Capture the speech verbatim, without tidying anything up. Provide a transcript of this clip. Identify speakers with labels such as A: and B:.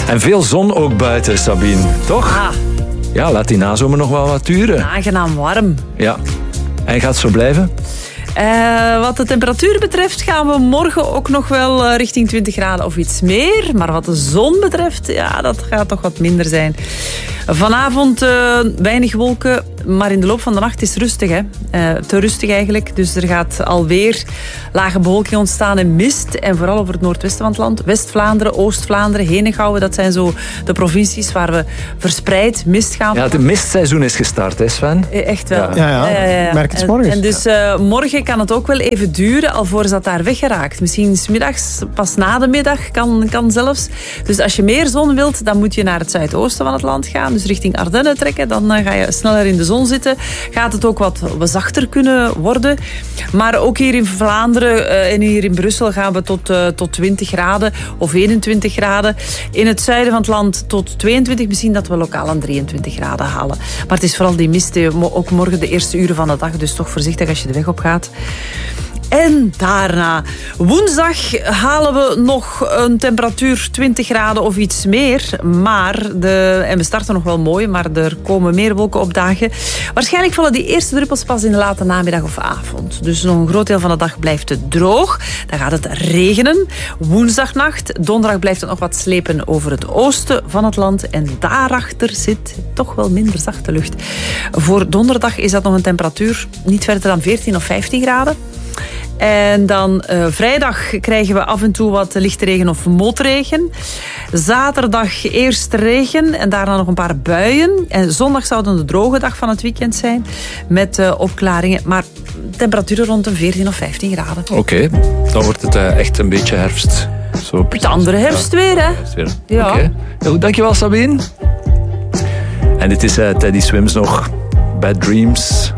A: En veel zon ook buiten, Sabine. Toch?
B: Ah.
A: Ja, laat die nazomer nog wel wat duren.
B: Aangenaam warm.
A: Ja. En gaat het zo blijven?
B: Uh, wat de temperatuur betreft gaan we morgen ook nog wel uh, richting twintig graden of iets meer. Maar wat de zon betreft, ja, dat gaat toch wat minder zijn. Vanavond uh, weinig wolken, maar in de loop van de nacht is het rustig. Hè? Uh, te rustig eigenlijk. Dus er gaat alweer lage bewolking ontstaan en mist. En vooral over het noordwesten van het land. West-Vlaanderen, Oost-Vlaanderen, Henegouwen. Dat zijn zo de provincies waar we verspreid mist gaan.
A: Ja, het mistseizoen is gestart, hè Sven?
B: Echt wel.
C: Ja, ja. ja, ja, ja. Merk het 's morgens.
B: En, en dus uh, morgen kan het ook wel even duren alvorens dat daar weggeraakt. Misschien 's middags, pas na de middag kan, kan zelfs. Dus als je meer zon wilt, dan moet je naar het zuidoosten van het land gaan. Dus richting Ardennen trekken. Dan uh, ga je sneller in de zon zitten. Gaat het ook wat, wat zachter kunnen worden. Maar ook hier in Vlaanderen uh, en hier in Brussel gaan we tot, uh, tot twintig graden of eenentwintig graden. In het zuiden van het land tot tweeëntwintig. Misschien dat we lokaal aan drieëntwintig graden halen. Maar het is vooral die mist, ook morgen de eerste uren van de dag. Dus toch voorzichtig als je de weg op gaat. En daarna, woensdag halen we nog een temperatuur twintig graden of iets meer. Maar, de, en we starten nog wel mooi, maar er komen meer wolken opdagen. Waarschijnlijk vallen die eerste druppels pas in de late namiddag of avond. Dus nog een groot deel van de dag blijft het droog. Dan gaat het regenen. Woensdagnacht, donderdag blijft het nog wat slepen over het oosten van het land. En daarachter zit toch wel minder zachte lucht. Voor donderdag is dat nog een temperatuur niet verder dan veertien of vijftien graden. En dan uh, vrijdag krijgen we af en toe wat lichte regen of motregen. Zaterdag eerst regen en daarna nog een paar buien. En zondag zou dan de droge dag van het weekend zijn. Met uh, opklaringen. Maar temperaturen rond een veertien of vijftien graden.
A: Oké, okay. Dan wordt het uh, echt een beetje herfst. Zo
B: het andere herfst ja. weer, hè?
A: Weer.
B: Ja.
A: Okay. Heel goed, dankjewel Sabine. En dit is uh, Teddy Swims nog. Bad Dreams.